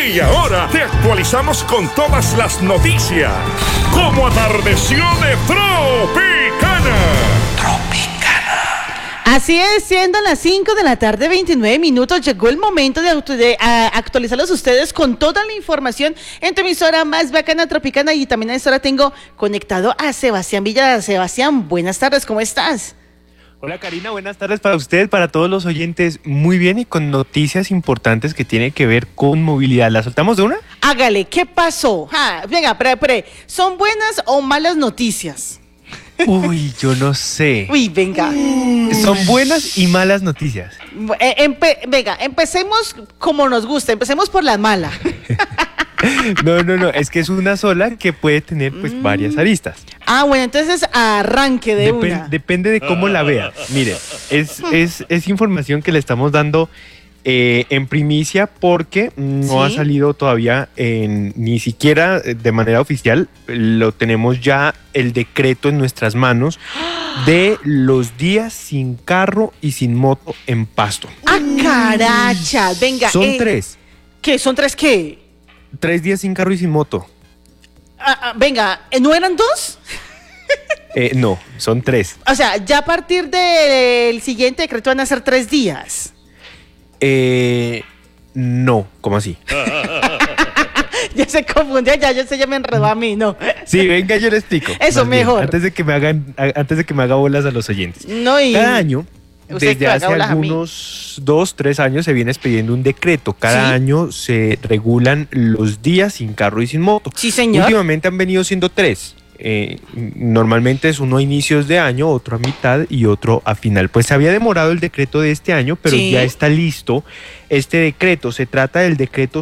Y ahora te actualizamos con todas las noticias. Como atardeció de Tropicana. Así es, siendo las 5 de la tarde, 29 minutos, llegó el momento de actualizarlos ustedes con toda la información en tu emisora más bacana, Tropicana, y también a esta hora tengo conectado a Sebastián Villa. Sebastián, buenas tardes, ¿cómo estás? Hola Karina, buenas tardes para ustedes, para todos los oyentes, muy bien y con noticias importantes que tienen que ver con movilidad. ¿La soltamos de una? Hágale, ¿qué pasó? Venga, pre, ¿son buenas o malas noticias? Uy, yo no sé. Uy, venga. Son buenas y malas noticias. Venga, empecemos como nos gusta, empecemos por la mala. No, es que es una sola que puede tener pues varias aristas. Bueno, entonces arranque de una. Depende de cómo la vea. Mire, es información que le estamos dando en primicia porque no ha salido todavía ni siquiera de manera oficial. Lo tenemos ya el decreto en nuestras manos de los días sin carro y sin moto en Pasto. Caracha, venga. Son 3. ¿Qué? ¿Son 3 qué? 3 días sin carro y sin moto. Venga, ¿no eran 2? No, son 3. O sea, ya a partir del siguiente decreto van a ser 3 días. No, ¿cómo así? Ya se confundió, ya me enredó a mí, ¿no? Sí, venga, yo le explico. Eso mejor. Antes de que me haga bolas a los oyentes. No, cada año, desde hace algunos 2-3 años, se viene expidiendo un decreto. Cada año se regulan los días sin carro y sin moto. Sí, señor. Últimamente han venido siendo 3. Normalmente es uno a inicios de año, otro a mitad y otro a final. Pues se había demorado el decreto de este año, pero ya está listo este decreto. Se trata del decreto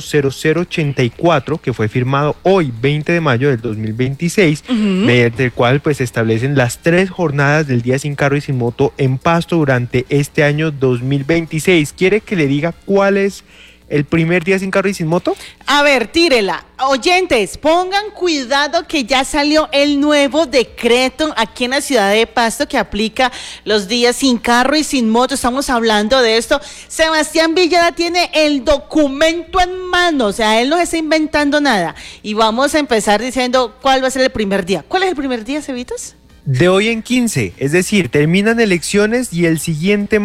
0084 que fue firmado hoy, 20 de mayo del 2026, mediante el cual pues se establecen las 3 jornadas del día sin carro y sin moto en Pasto durante este año 2026. ¿Quiere que le diga cuál es el primer día sin carro y sin moto? A ver, tírela. Oyentes, pongan cuidado que ya salió el nuevo decreto aquí en la ciudad de Pasto que aplica los días sin carro y sin moto. Estamos hablando de esto. Sebastián Villada tiene el documento en mano, o sea, él no se está inventando nada. Y vamos a empezar diciendo cuál va a ser el primer día. ¿Cuál es el primer día, Cevitas? De hoy en 15, es decir, terminan elecciones y el siguiente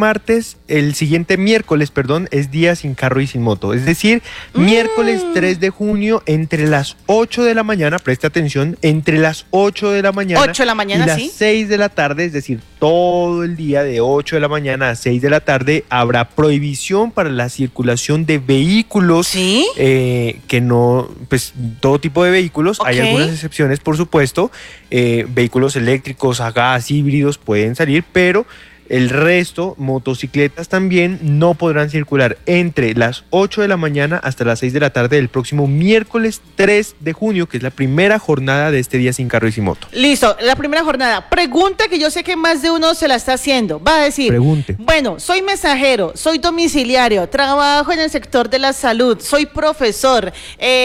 miércoles, es día sin carro y sin moto. Es decir, miércoles 3 de junio entre las 8 de la mañana, preste atención, entre las 8 de la mañana, 8 de la mañana, y las 6 de la tarde, es decir, todo el día de 8 de la mañana a 6 de la tarde, habrá prohibición para la circulación de vehículos, que no, pues todo tipo de vehículos, hay algunas excepciones por supuesto, vehículos eléctricos, a gas, híbridos pueden salir, pero el resto, motocicletas también, no podrán circular entre las 8 de la mañana hasta las 6 de la tarde del próximo miércoles 3 de junio, que es la primera jornada de este día sin carro y sin moto. Listo, la primera jornada. Pregunta que yo sé que más de uno se la está haciendo. Va a decir, pregunte. Bueno, soy mensajero, soy domiciliario, trabajo en el sector de la salud, soy profesor,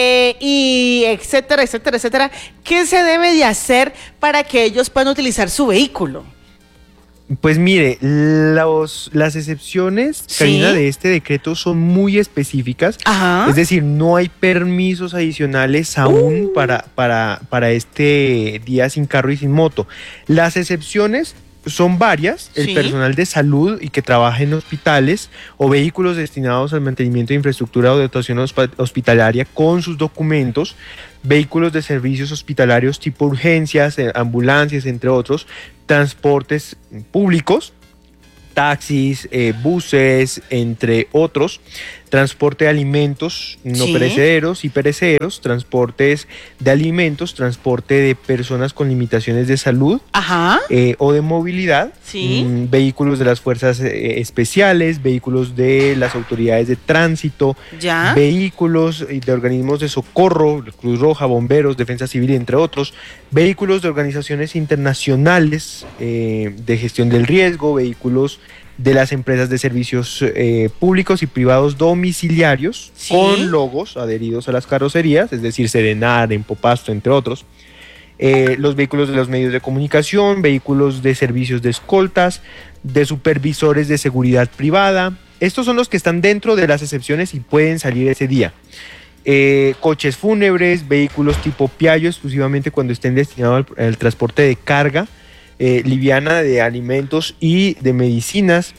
y etcétera, etcétera, etcétera. ¿Qué se debe de hacer para que ellos puedan utilizar su vehículo? Pues mire, las excepciones, Karina, de este decreto son muy específicas. Es decir, no hay permisos adicionales aún para este día sin carro y sin moto. Las excepciones son varias: el personal de salud y que trabaja en hospitales o vehículos destinados al mantenimiento de infraestructura o dotación hospitalaria con sus documentos, vehículos de servicios hospitalarios tipo urgencias, ambulancias, entre otros, transportes públicos, taxis, buses, entre otros, transporte de alimentos no perecederos y perecederos, transportes de alimentos, transporte de personas con limitaciones de salud o de movilidad, vehículos de las fuerzas especiales, vehículos de las autoridades de tránsito, vehículos de organismos de socorro, Cruz Roja, bomberos, defensa civil, entre otros, vehículos de organizaciones internacionales de gestión del riesgo, vehículos de las empresas de servicios públicos y privados domiciliarios con logos adheridos a las carrocerías, es decir, Serenar, Empopasto, entre otros, los vehículos de los medios de comunicación, vehículos de servicios de escoltas, de supervisores de seguridad privada. Estos son los que están dentro de las excepciones y pueden salir ese día. coches fúnebres, vehículos tipo Piaggio, exclusivamente cuando estén destinados al transporte de carga liviana de alimentos y de medicinas.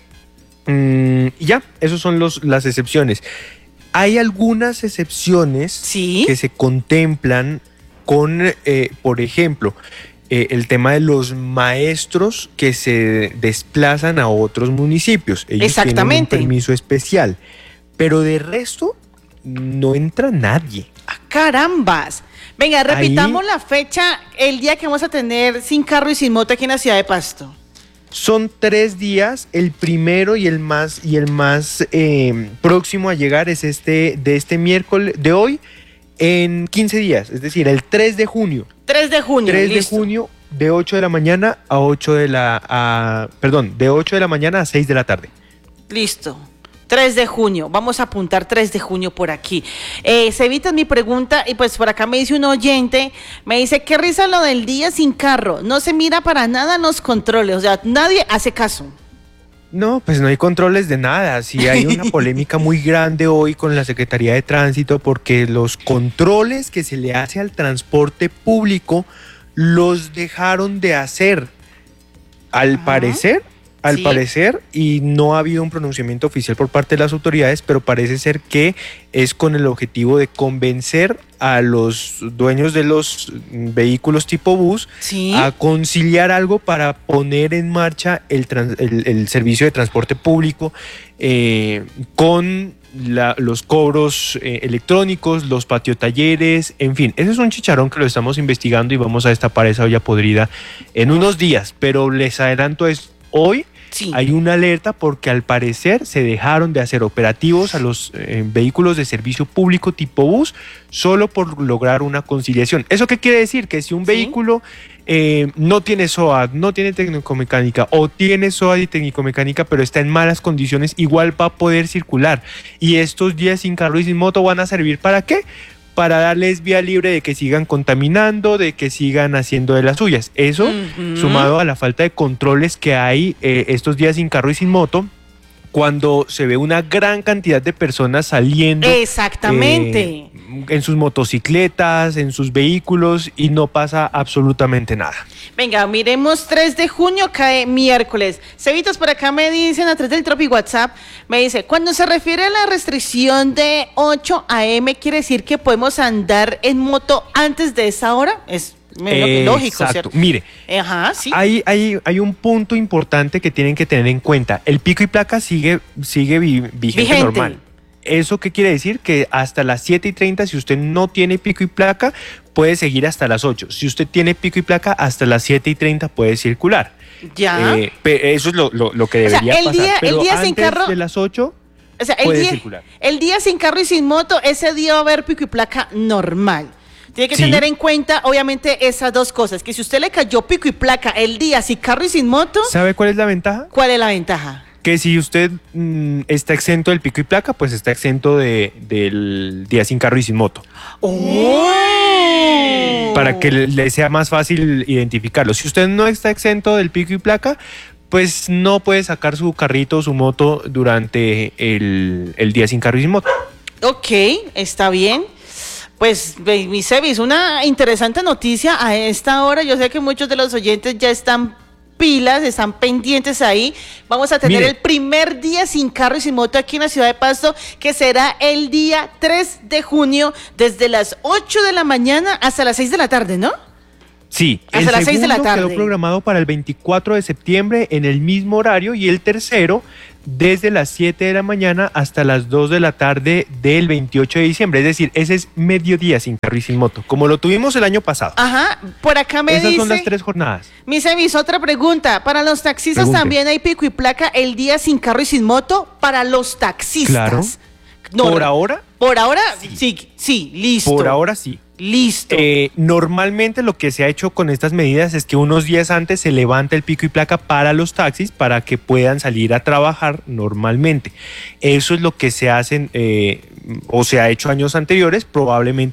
Y ya, esas son las excepciones. Hay algunas excepciones que se contemplan con, por ejemplo, el tema de los maestros que se desplazan a otros municipios. Ellos tienen un permiso especial, pero de resto no entra nadie. ¡Carambas! Venga, repitamos la fecha, el día que vamos a tener sin carro y sin moto aquí en la ciudad de Pasto. Son 3 días, el primero y el más próximo a llegar es de este miércoles, de hoy, en 15 días, es decir, el 3 de junio. 3 de junio, 3 de junio, de 8 de la mañana a 8 de la... de 8 de la mañana a 6 de la tarde. Listo. 3 de junio, vamos a apuntar 3 de junio por aquí. Cevita, mi pregunta, y pues por acá me dice un oyente, me dice, qué risa lo del día sin carro, no se mira para nada en los controles, o sea, nadie hace caso. No, pues no hay controles de nada, sí hay una polémica muy grande hoy con la Secretaría de Tránsito porque los controles que se le hace al transporte público los dejaron de hacer, al parecer, y no ha habido un pronunciamiento oficial por parte de las autoridades, pero parece ser que es con el objetivo de convencer a los dueños de los vehículos tipo bus a conciliar algo para poner en marcha el servicio de transporte público con los cobros electrónicos, los patiotalleres, en fin, ese es un chicharrón que lo estamos investigando y vamos a destapar esa olla podrida en unos días, pero les adelanto hoy hay una alerta porque al parecer se dejaron de hacer operativos a los vehículos de servicio público tipo bus solo por lograr una conciliación. ¿Eso qué quiere decir? Que si un vehículo no tiene SOA, no tiene técnico-mecánica o tiene SOA y técnico-mecánica pero está en malas condiciones, igual va a poder circular. Y estos días sin carro y sin moto van a servir ¿para qué? Para darles vía libre de que sigan contaminando, de que sigan haciendo de las suyas. Eso, sumado a la falta de controles que hay estos días sin carro y sin moto, cuando se ve una gran cantidad de personas saliendo en sus motocicletas, en sus vehículos y no pasa absolutamente nada. Venga, miremos 3 de junio, cae miércoles. Cevitos, por acá me dicen a través del Tropi WhatsApp, me dice, cuando se refiere a la restricción de 8 a.m., ¿quiere decir que podemos andar en moto antes de esa hora? Es lógico, ¿cierto? Mire, hay un punto importante que tienen que tener en cuenta. El pico y placa sigue vigente normal. ¿Eso qué quiere decir? Que hasta las 7:30, si usted no tiene pico y placa, puede seguir hasta las 8. Si usted tiene pico y placa, hasta las 7:30 puede circular. Ya. Eso es lo que debería pasar. Pero antes sin carro, de las 8 puede circular. El día sin carro y sin moto, ese día va a haber pico y placa normal. Tiene que tener en cuenta, obviamente, esas dos cosas. Que si usted le cayó pico y placa el día sin carro y sin moto... ¿Sabe cuál es la ventaja? ¿Cuál es la ventaja? Que si usted está exento del pico y placa, pues está exento del día sin carro y sin moto. Para que le sea más fácil identificarlo. Si usted no está exento del pico y placa, pues no puede sacar su carrito o su moto durante el día sin carro y sin moto. Ok, está bien. Pues, mi Cevis, una interesante noticia a esta hora. Yo sé que muchos de los oyentes ya están pilas, están pendientes ahí. Vamos a tener el primer día sin carro y sin moto aquí en la ciudad de Pasto, que será el día 3 de junio, desde las 8 de la mañana hasta las 6 de la tarde, ¿no? Sí, hasta las 6 de la tarde. Quedó programado para el 24 de septiembre en el mismo horario y el tercero desde las 7 de la mañana hasta las 2 de la tarde del 28 de diciembre. Es decir, ese es mediodía sin carro y sin moto, como lo tuvimos el año pasado. Ajá, por acá me dice... Esas son las 3 jornadas. Mi Cevis, otra pregunta. ¿Para los taxistas también hay pico y placa el día sin carro y sin moto? Para los taxistas. Claro. No, ¿Por ahora? Por ahora, sí, listo. Por ahora sí. Listo. Normalmente lo que se ha hecho con estas medidas es que unos días antes se levanta el pico y placa para los taxis para que puedan salir a trabajar normalmente. Eso es lo que se hacen o se ha hecho años anteriores, probablemente